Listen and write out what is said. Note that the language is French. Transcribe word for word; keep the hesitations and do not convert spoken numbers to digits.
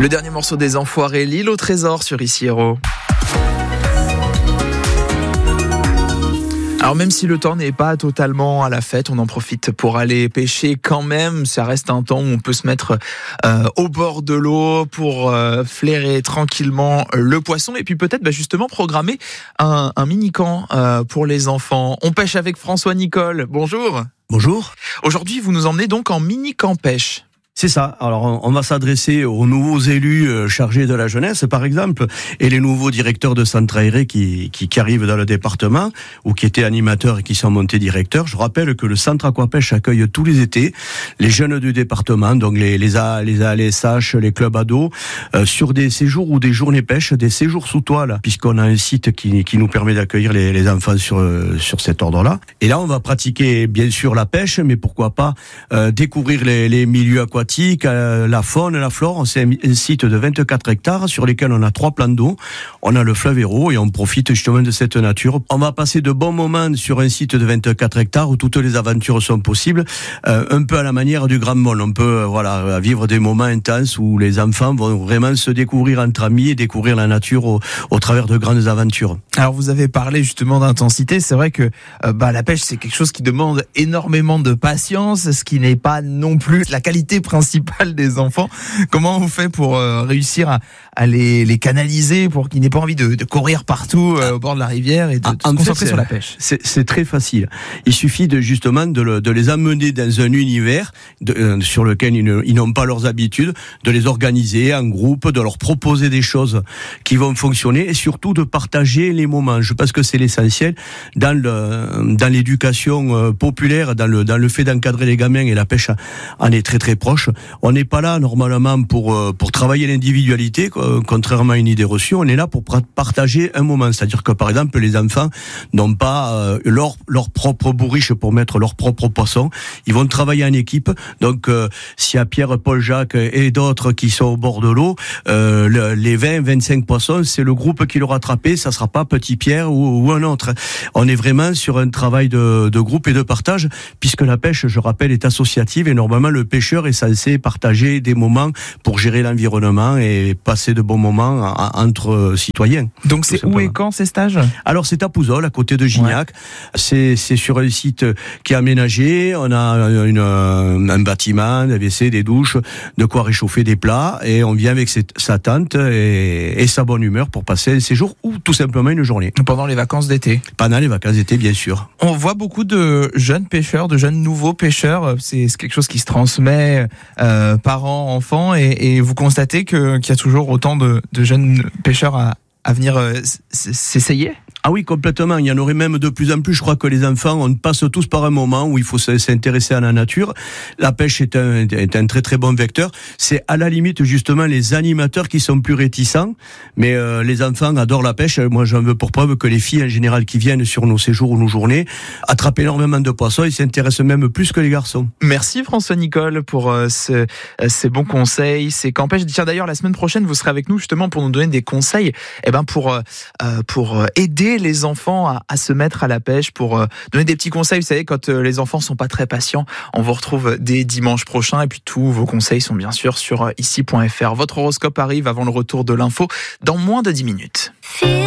Le dernier morceau des Enfoirés, l'île au trésor sur Ici Héros. Alors même si le temps n'est pas totalement à la fête, on en profite pour aller pêcher quand même. Ça reste un temps où on peut se mettre euh, au bord de l'eau pour euh, flairer tranquillement le poisson et puis peut-être bah, justement programmer un, un mini-camp euh, pour les enfants. On pêche avec François Nicole. Bonjour. Bonjour. Aujourd'hui, vous nous emmenez donc en mini-camp pêche. C'est ça. Alors, on va s'adresser aux nouveaux élus chargés de la jeunesse, par exemple, et les nouveaux directeurs de centres aérés qui, qui, qui arrivent dans le département, ou qui étaient animateurs et qui sont montés directeurs. Je rappelle que le centre aquapêche accueille tous les étés les jeunes du département, donc les, les A, les A L S H, les clubs ados, euh, sur des séjours ou des journées pêche, des séjours sous toile, puisqu'on a un site qui, qui nous permet d'accueillir les, les enfants sur, sur cet ordre-là. Et là, on va pratiquer, bien sûr, la pêche, mais pourquoi pas euh, découvrir les, les milieux aquatiques, la faune, la flore. C'est un site de vingt-quatre hectares sur lesquels on a trois plans d'eau. On a le fleuve Hérault et on profite justement de cette nature. On va passer de bons moments sur un site de vingt-quatre hectares où toutes les aventures sont possibles, euh, un peu à la manière du Grand Monde. On peut euh, voilà vivre des moments intenses où les enfants vont vraiment se découvrir entre amis et découvrir la nature au, au travers de grandes aventures. Alors vous avez parlé justement d'intensité. C'est vrai que euh, bah, la pêche c'est quelque chose qui demande énormément de patience, ce qui n'est pas non plus la qualité principale des enfants. Comment on fait pour euh, réussir à, à les, les canaliser pour qu'ils n'aient pas envie de, de courir partout euh, au bord de la rivière et de, de se concentrer sur la pêche? C'est, c'est très facile. Il suffit de justement de, le, de les amener dans un univers de, euh, sur lequel ils, ne, ils n'ont pas leurs habitudes, de les organiser en groupe, de leur proposer des choses qui vont fonctionner et surtout de partager les moments. Je pense que c'est l'essentiel dans, le, dans l'éducation euh, populaire, dans le, dans le fait d'encadrer les gamins, et la pêche en est très très proche. On n'est pas là normalement pour euh, pour travailler l'individualité, euh, contrairement à une idée reçue. On est là pour partager un moment. C'est-à-dire que par exemple les enfants n'ont pas euh, leur leur propre bourriche pour mettre leur propre poisson. Ils vont travailler en équipe. Donc euh, s'il y a Pierre, Paul, Jacques et d'autres qui sont au bord de l'eau, euh, le, les vingt, vingt-cinq poissons, c'est le groupe qui l'aura attrapé. Ça sera pas Petit Pierre ou, ou un autre. On est vraiment sur un travail de, de groupe et de partage, puisque la pêche, je rappelle, est associative et normalement le pêcheur est censé partager des moments pour gérer l'environnement et passer de bons moments entre citoyens. Donc c'est où et quand ces stages? Alors c'est à Pouzol, à côté de Gignac. Ouais. C'est, c'est sur un site qui est aménagé. On a une, un bâtiment, des W C, des douches, de quoi réchauffer des plats, et on vient avec cette, sa tente et, et sa bonne humeur pour passer un séjour ou tout simplement une journée. Pendant les vacances d'été? Pendant les vacances d'été, bien sûr. On voit beaucoup de jeunes pêcheurs, de jeunes nouveaux pêcheurs. C'est, c'est quelque chose qui se transmet euh, parents, enfants, et, et vous constatez que, qu'il y a toujours autant de, de jeunes pêcheurs à, à venir euh, s'essayer? Ah oui, complètement. Il y en aurait même de plus en plus. Je crois que les enfants, on passe tous par un moment où il faut s'intéresser à la nature. La pêche est un, est un très très bon vecteur. C'est à la limite justement les animateurs qui sont plus réticents. Mais euh, les enfants adorent la pêche. Moi, j'en veux pour preuve que les filles en général qui viennent sur nos séjours ou nos journées attrapent énormément de poissons. Ils s'intéressent même plus que les garçons. Merci François Nicole pour euh, ce, euh, ces bons conseils, ces camps pêche. Tiens, d'ailleurs, la semaine prochaine, vous serez avec nous justement pour nous donner des conseils, eh ben pour euh, pour aider les enfants à, à se mettre à la pêche, pour euh, donner des petits conseils. Vous savez, quand euh, les enfants sont pas très patients, on vous retrouve dès dimanche prochain, et puis tous vos conseils sont bien sûr sur euh, ici point f r. Votre horoscope arrive avant le retour de l'info dans moins de dix minutes.